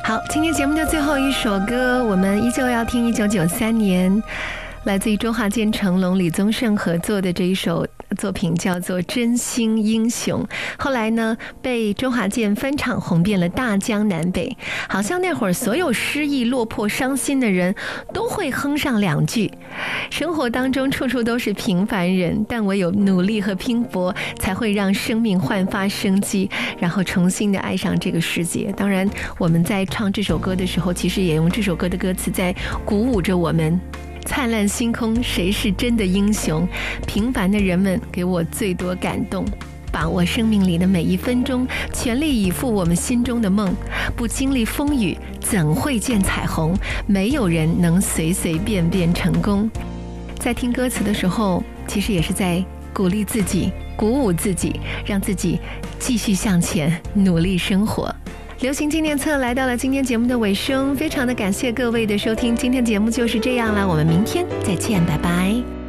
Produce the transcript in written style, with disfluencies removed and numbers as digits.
好，今天节目的最后一首歌，我们依旧要听1993年来自于周华健、成龙、李宗盛合作的这一首作品，叫做《真心英雄》。后来呢，被周华健翻唱红遍了大江南北，好像那会儿所有失意、落魄、伤心的人都会哼上两句。生活当中处处都是平凡人，但唯有努力和拼搏，才会让生命焕发生机，然后重新的爱上这个世界。当然，我们在唱这首歌的时候，其实也用这首歌的歌词在鼓舞着我们。灿烂星空，谁是真的英雄？平凡的人们给我最多感动。把握生命里的每一分钟，全力以赴我们心中的梦。不经历风雨，怎会见彩虹？没有人能随随便便成功。在听歌词的时候，其实也是在鼓励自己，鼓舞自己，让自己继续向前，努力生活。流行纪念册来到了今天节目的尾声，非常的感谢各位的收听，今天节目就是这样了，我们明天再见，拜拜。